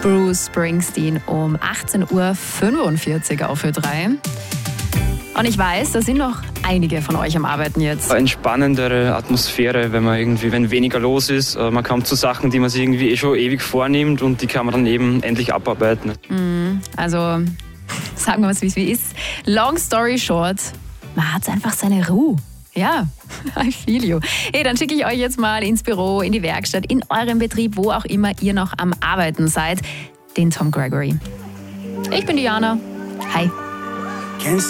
Bruce Springsteen um 18.45 Uhr auf Ö3. Und ich weiß, da sind noch einige von euch am Arbeiten jetzt. Eine entspannendere Atmosphäre, wenn weniger los ist. Man kommt zu Sachen, die man sich irgendwie schon ewig vornimmt und die kann man dann eben endlich abarbeiten. Also, sagen wir mal, wie es ist. Long story short, man hat einfach seine Ruhe. Ja, I feel you. Hey, dann schicke ich euch jetzt mal ins Büro, in die Werkstatt, in eurem Betrieb, wo auch immer ihr noch am Arbeiten seid, den Tom Gregory. Ich bin Diana. Hi.